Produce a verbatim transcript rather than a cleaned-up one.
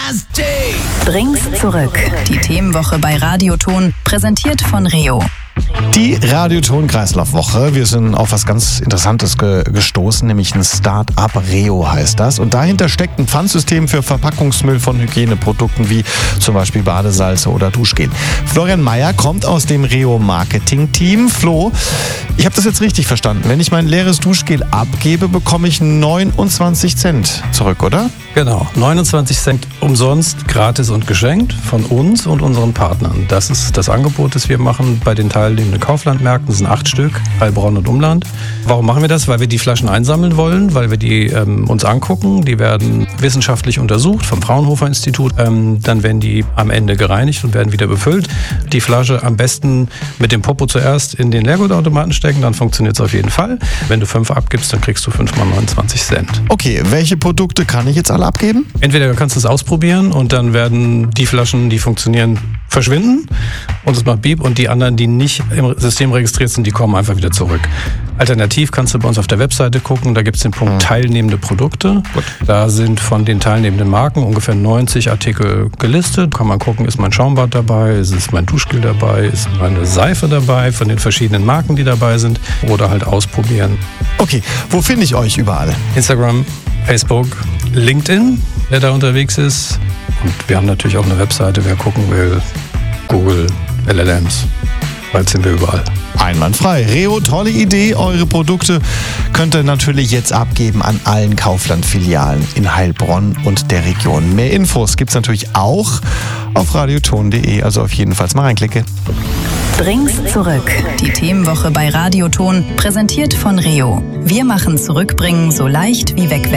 Nasty! Bring's zurück. Die Themenwoche bei Radioton, präsentiert von Reo. Die Radioton-Kreislaufwoche. Wir sind auf was ganz Interessantes ge- gestoßen, nämlich ein Start-up. Reo heißt das. Und dahinter steckt ein Pfandsystem für Verpackungsmüll von Hygieneprodukten wie zum Beispiel Badesalze oder Duschgel. Florian Meyer kommt aus dem Reo-Marketing-Team. Flo, ich habe das jetzt richtig verstanden. Wenn ich mein leeres Duschgel abgebe, bekomme ich neunundzwanzig Cent zurück, oder? Genau, neunundzwanzig Cent umsonst, gratis und geschenkt von uns und unseren Partnern. Das ist das Angebot, das wir machen bei den teilnehmenden Kauflandmärkten. Das sind acht Stück, Heilbronn und Umland. Warum machen wir das? Weil wir die Flaschen einsammeln wollen, weil wir die ähm, uns angucken. Die werden wissenschaftlich untersucht vom Fraunhofer Institut. Ähm, dann werden die am Ende gereinigt und werden wieder befüllt. Die Flasche am besten mit dem Popo zuerst in den Leergutautomaten stecken, dann funktioniert es auf jeden Fall. Wenn du fünf abgibst, dann kriegst du fünf mal neunundzwanzig Cent. Okay, welche Produkte kann ich jetzt alle abgeben? Entweder kannst du es ausprobieren und dann werden die Flaschen, die funktionieren, verschwinden und es macht Beep, und die anderen, die nicht im System registriert sind, die kommen einfach wieder zurück. Alternativ kannst du bei uns auf der Webseite gucken, da gibt es den Punkt mhm. teilnehmende Produkte. Gut. Da sind von den teilnehmenden Marken ungefähr neunzig Artikel gelistet. Kann man gucken, ist mein Schaumbad dabei, ist mein Duschgel dabei, ist meine Seife dabei, von den verschiedenen Marken, die dabei sind, oder halt ausprobieren. Okay, wo finde ich euch überall? Instagram, Facebook, LinkedIn, wer da unterwegs ist. Und wir haben natürlich auch eine Webseite, wer gucken will. Google, L L Ms. Bald sind wir überall. Einwandfrei. Reo, tolle Idee. Eure Produkte könnt ihr natürlich jetzt abgeben an allen Kaufland-Filialen in Heilbronn und der Region. Mehr Infos gibt's natürlich auch auf radioton punkt de, also auf jeden Fall mal reinklicke. Bring's zurück. Die Themenwoche bei Radioton, präsentiert von Reo. Wir machen Zurückbringen so leicht wie wegwerfen.